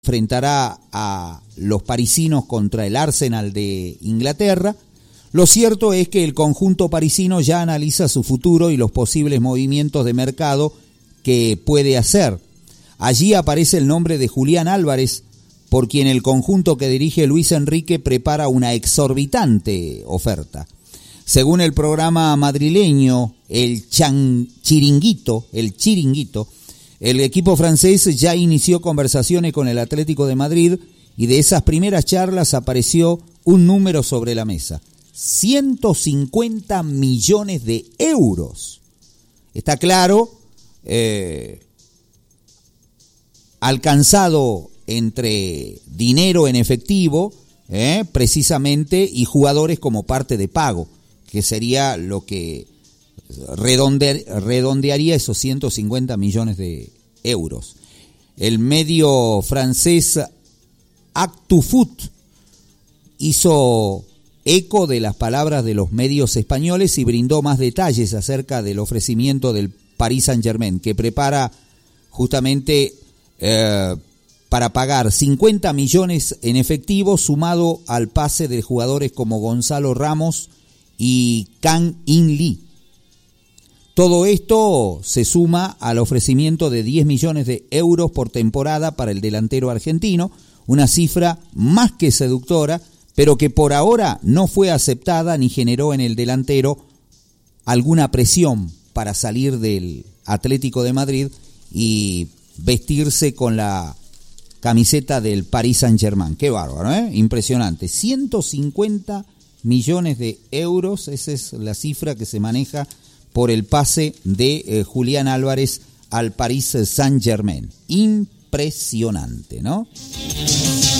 enfrentará a los parisinos contra el Arsenal de Inglaterra. Lo cierto es que el conjunto parisino ya analiza su futuro y los posibles movimientos de mercado que puede hacer. Allí aparece el nombre de Julián Álvarez, por quien el conjunto que dirige Luis Enrique prepara una exorbitante oferta. Según el programa madrileño, el Chiringuito, el equipo francés ya inició conversaciones con el Atlético de Madrid y de esas primeras charlas apareció un número sobre la mesa: 150 millones de euros. Está claro, alcanzado entre dinero en efectivo, precisamente, y jugadores como parte de pago, que sería lo que redondearía esos 150 millones de euros. El medio francés ActuFoot hizo eco de las palabras de los medios españoles y brindó más detalles acerca del ofrecimiento del Paris Saint-Germain, que prepara justamente para pagar 50 millones en efectivo, sumado al pase de jugadores como Gonzalo Ramos y Kang In Lee. Todo esto se suma al ofrecimiento de 10 millones de euros por temporada para el delantero argentino, una cifra más que seductora, pero que por ahora no fue aceptada ni generó en el delantero alguna presión para salir del Atlético de Madrid y vestirse con la camiseta del Paris Saint-Germain. Qué bárbaro, impresionante. 150 millones de euros, esa es la cifra que se maneja por el pase de Julián Álvarez al Paris Saint-Germain. Impresionante, ¿no?